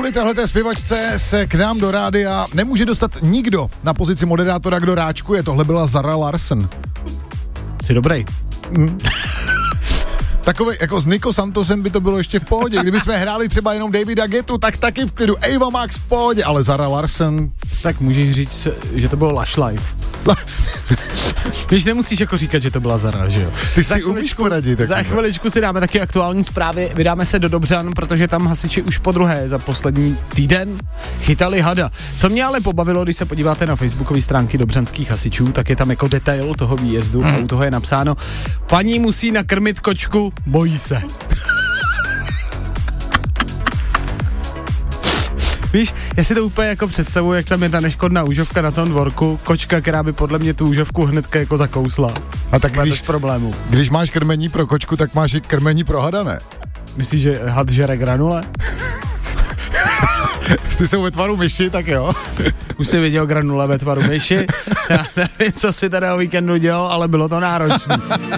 kvůli téhleté zpěvačce se k nám do rádia nemůže dostat nikdo na pozici moderátora, kdo ráčkuje. Tohle byla Zara Larsson. Jsi dobrý. Takový, jako s Nico Santosem by to bylo ještě v pohodě. Kdyby jsme hráli třeba jenom Davida Guettu, tak taky v klidu. Ava Max v pohodě, ale Zara Larsson... Tak můžeš říct, že to bylo Lush Life. Když nemusíš jako říkat, že to byla Zara, že jo? Ty si umíš poradit. Za chviličku si dáme taky aktuální zprávy, vydáme se do Dobřan, protože tam hasiči už podruhé za poslední týden chytali hada. Co mě ale pobavilo, když se podíváte na facebookové stránky dobřanských hasičů, tak je tam jako detail toho výjezdu a u toho je napsáno: paní musí nakrmit kočku, bojí se. Víš, já si to úplně jako představuji, jak tam je ta neškodná úžovka na tom dvorku, kočka, která by podle mě tu úžovku hnedka jako zakousla. A tak když, problému. Když máš krmení pro kočku, tak máš i krmení pro hada, ne? Myslíš, že had žere granule? Ty jsou ve tvaru myši, tak jo. Už jsi viděl granule ve tvaru myši? Já nevím, co si tady o víkendu dělal, ale bylo to náročné.